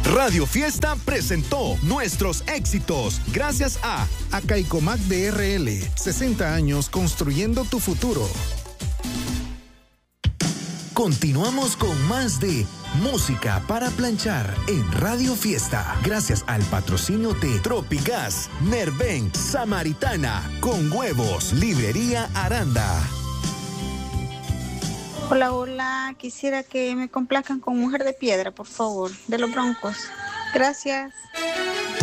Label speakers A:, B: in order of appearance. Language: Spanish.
A: Radio Fiesta presentó nuestros éxitos gracias a
B: Acaicomac DRL, 60 años construyendo tu futuro.
A: Continuamos con más de Música para Planchar en Radio Fiesta. Gracias al patrocinio de Tropigas, Nerven, Samaritana, Con Huevos, Librería Aranda.
C: Hola, hola. Quisiera que me complazcan con Mujer de Piedra, por favor, de Los Broncos. Gracias.